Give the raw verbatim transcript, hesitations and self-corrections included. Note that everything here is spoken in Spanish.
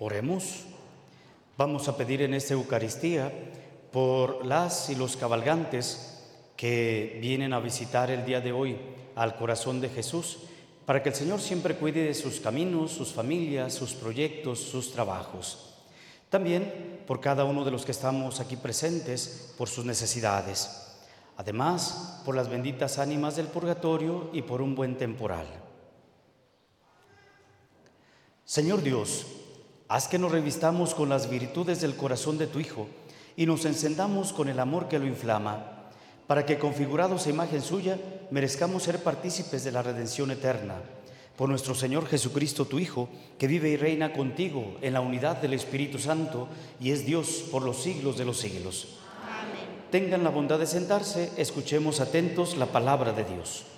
Oremos. Vamos a pedir en esta Eucaristía por las y los cabalgantes que vienen a visitar el día de hoy al corazón de Jesús, para que el Señor siempre cuide de sus caminos, sus familias, sus proyectos, sus trabajos. También por cada uno de los que estamos aquí presentes, por sus necesidades. Además, por las benditas ánimas del purgatorio y por un buen temporal. Señor Dios, haz que nos revistamos con las virtudes del corazón de tu Hijo y nos encendamos con el amor que lo inflama, para que, configurados a imagen suya, merezcamos ser partícipes de la redención eterna. Por nuestro Señor Jesucristo, tu Hijo, que vive y reina contigo en la unidad del Espíritu Santo y es Dios por los siglos de los siglos. Amén. Tengan la bondad de sentarse, escuchemos atentos la palabra de Dios.